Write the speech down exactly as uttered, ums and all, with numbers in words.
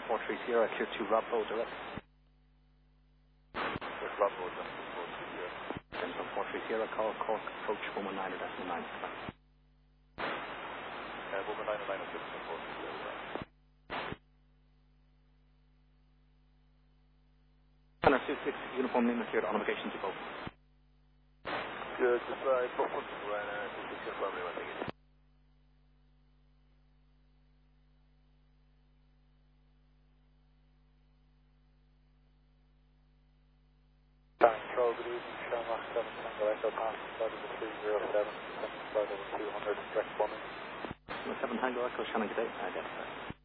four three zero, clear to Rob Road direct. Yes, Rob Road, that's four three zero. Denison four three zero, call Cork, approach one one nine or decimal nine. Uh, one one nine or nine or six, four three zero. Center two six, uniform name cleared on obligation to go. Good, just uh, four one two one, uh, two six, confirm me one thing. Control, good evening, Sean Rock seven, Tango Echo, passing flight over three zero seven, descending flight over two hundred, direct bombing. seven Tango Echo, Shannon, good day. Uh, yes, sir.